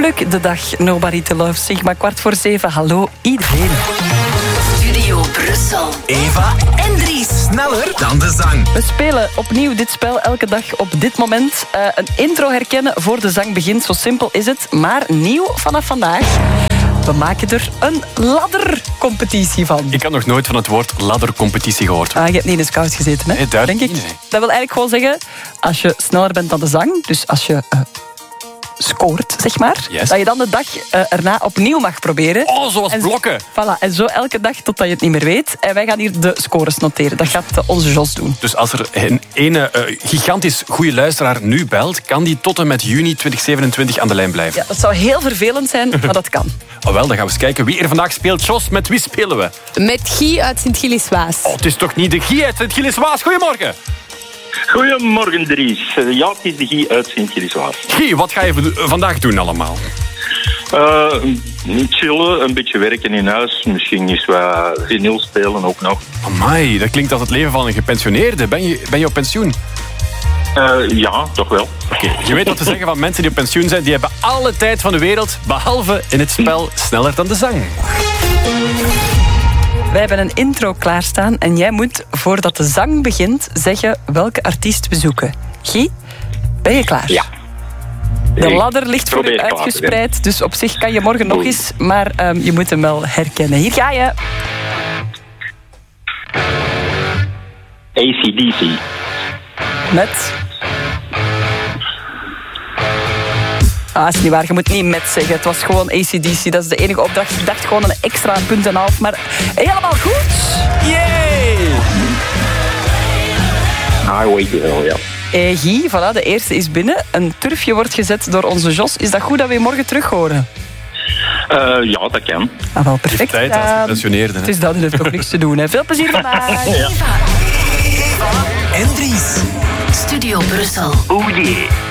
Pluk de dag Nobody to Love. Sigma, 6:15. Hallo iedereen. Studio Brussel. Eva en Dries. Sneller dan de zang. We spelen opnieuw dit spel elke dag op dit moment. Een intro herkennen voor de zang begint. Zo simpel is het. Maar nieuw vanaf vandaag. We maken er een laddercompetitie van. Ik had nog nooit van het woord laddercompetitie gehoord. Je hebt niet in de scouts gezeten, hè? Nee, duidelijk denk ik. niet, nee. Dat wil eigenlijk gewoon zeggen, als je sneller bent dan de zang, dus als je scoort, zeg maar, Yes. dat je dan de dag erna opnieuw mag proberen. Oh, zoals En blokken. Voilà, en zo elke dag totdat je het niet meer weet. En wij gaan hier de scores noteren. Dat gaat onze Jos doen. Dus als er een ene gigantisch goede luisteraar nu belt, kan die tot en met juni 2027 aan de lijn blijven. Ja, dat zou heel vervelend zijn, maar dat kan. Oh wel, dan gaan we eens kijken wie er vandaag speelt. Jos, met wie spelen we? Met Guy uit Sint-Gilles-Waas. Oh, het is toch niet de Guy uit Sint-Gilles-Waas? Goedemorgen. Goedemorgen, Dries. Ja, het is de Guy uit Sint-Gilles-Waas. Guy, wat ga je vandaag doen allemaal? Chillen, een beetje werken in huis. Misschien eens wat vinyl spelen ook nog. Amai, dat klinkt als het leven van een gepensioneerde. Ben je op pensioen? Ja, toch wel. Oké, je weet wat te zeggen van mensen die op pensioen zijn. Die hebben alle tijd van de wereld, behalve in het spel Sneller dan de zang. Wij hebben een intro klaarstaan en jij moet, voordat de zang begint, zeggen welke artiest we zoeken. Guy, ben je klaar? Ja. De Ik ladder ligt voor probeer u klaar te uitgespreid, dus op zich kan je morgen nog eens, maar je moet hem wel herkennen. Hier ga je. AC/DC. Met... is niet waar. Je moet niet met zeggen. Het was gewoon AC/DC. Dat is de enige opdracht. Ik dacht gewoon een extra punt en half. Maar helemaal goed. Yay! Highway to Hell, ja. Guy, voilà, de eerste is binnen. Een turfje wordt gezet door onze Jos. Is dat goed dat we je morgen terug horen? Ja, dat kan. Ah, wel perfect. tijd als gepensioneerde. Het is dat, er heeft toch niks te doen. Hè. Veel plezier vandaag. Eva En Dries. Studio Brussel. Oh jee.